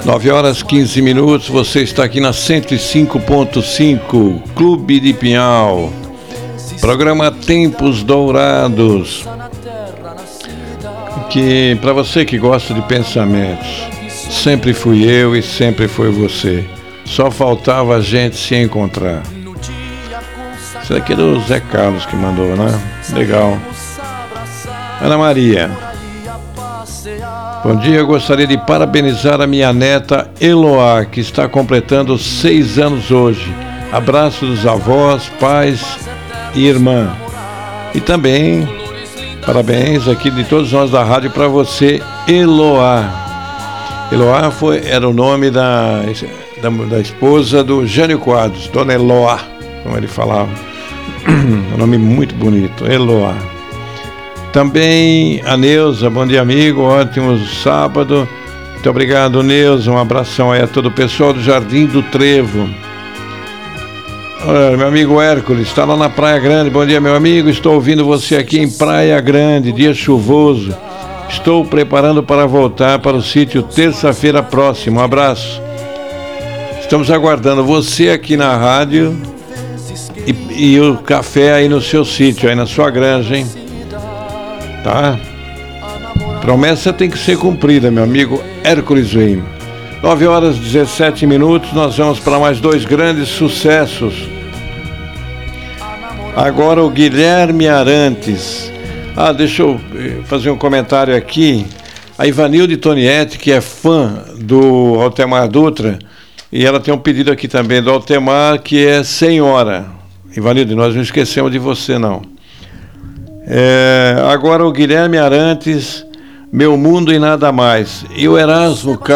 9h15, você está aqui na 105.5, Clube de Pinhal, programa Tempos Dourados, que para você que gosta de pensamentos, sempre fui eu e sempre foi você, só faltava a gente se encontrar. Isso aqui é do Zé Carlos que mandou, né? Legal. Ana Maria: bom dia, eu gostaria de parabenizar a minha neta Eloá, que está completando 6 anos hoje. Abraço dos avós, pais e irmã. E também parabéns aqui de todos nós da rádio para você, Eloá. Eloá era o nome da esposa do Jânio Quadros, Dona Eloá, como ele falava. Um nome muito bonito, Eloá. Também a Neuza: bom dia, amigo, ótimo sábado. Muito obrigado, Neuza, um abração aí a todo o pessoal do Jardim do Trevo. Olha, meu amigo Hércules está lá na Praia Grande. Bom dia, meu amigo, estou ouvindo você aqui em Praia Grande, dia chuvoso. Estou preparando para voltar para o sítio terça-feira próxima. Um abraço. Estamos aguardando você aqui na rádio e o café aí no seu sítio, aí na sua granja, hein? Tá? Promessa tem que ser cumprida, meu amigo Hércules Wim. 9h17, nós vamos para mais 2 grandes sucessos. Agora o Guilherme Arantes. Deixa eu fazer um comentário aqui. A Ivanilde Tonietti, que é fã do Altemar Dutra, e ela tem um pedido aqui também do Altemar, que é Senhora. Ivanilde, nós não esquecemos de você, não. Agora o Guilherme Arantes, Meu Mundo e Nada Mais. E o Erasmo